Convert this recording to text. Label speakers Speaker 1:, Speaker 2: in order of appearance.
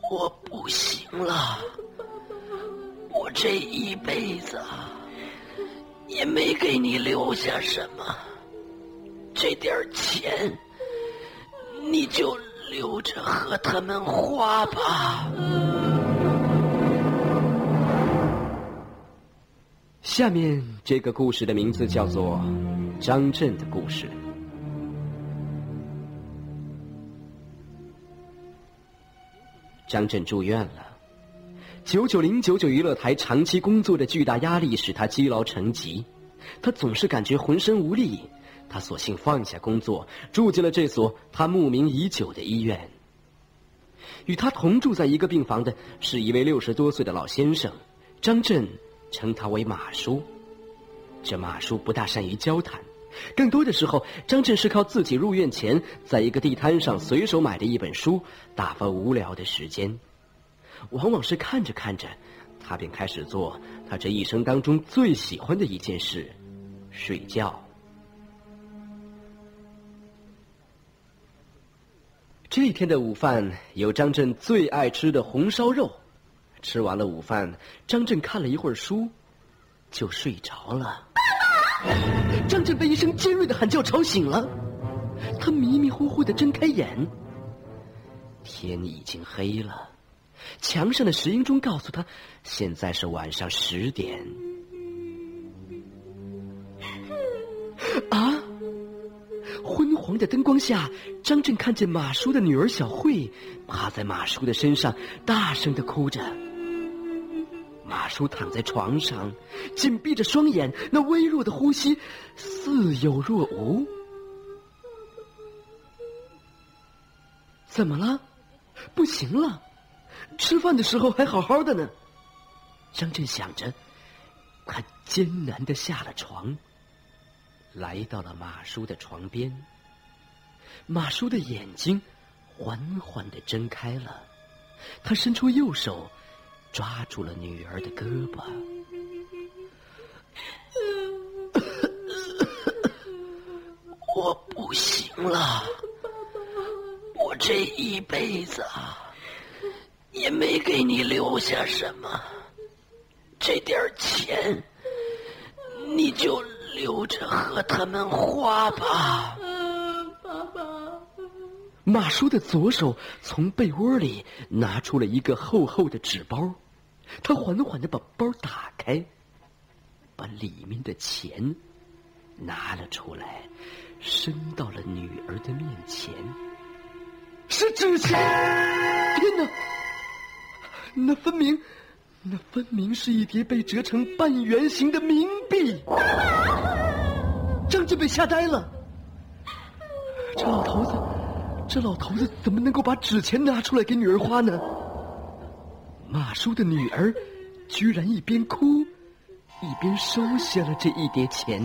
Speaker 1: 我不行了，我这一辈子也没给你留下什么，这点钱你就留着和他们花吧。
Speaker 2: 下面这个故事的名字叫做张震的故事。张震住院了，99099娱乐台长期工作的巨大压力使他积劳成疾，他总是感觉浑身无力，他索性放下工作，住进了这所他慕名已久的医院。与他同住在一个病房的是一位60多岁的老先生，张震称他为马叔。这马叔不大善于交谈，更多的时候张震是靠自己入院前在一个地摊上随手买的一本书打发无聊的时间。往往是看着看着，他便开始做他这一生当中最喜欢的一件事——睡觉。这天的午饭有张震最爱吃的红烧肉。吃完了午饭，张震看了一会儿书，就睡着了。张震被一声尖锐的喊叫吵醒了，他迷迷糊糊地睁开眼。天已经黑了，墙上的石英钟告诉他，现在是晚上10点。啊！昏黄的灯光下，张震看见马叔的女儿小慧趴在马叔的身上，大声地哭着。马叔躺在床上，紧闭着双眼，那微弱的呼吸似有若无。怎么了？不行了，吃饭的时候还好好的呢。张震想着，他艰难地下了床，来到了马叔的床边。马叔的眼睛缓缓地睁开了，他伸出右手抓住了女儿的胳膊。
Speaker 1: 我不行了，我这一辈子也没给你留下什么，这点钱你就留着和他们花吧。
Speaker 3: 爸爸。
Speaker 2: 马叔的左手从被窝里拿出了一个厚厚的纸包，他缓缓地把包打开，把里面的钱拿了出来，伸到了女儿的面前。是纸钱！天哪，那分明是一叠被折成半圆形的冥币。张震被吓呆了，这老头子怎么能够把纸钱拿出来给女儿花呢？马叔的女儿居然一边哭一边收下了这一叠钱。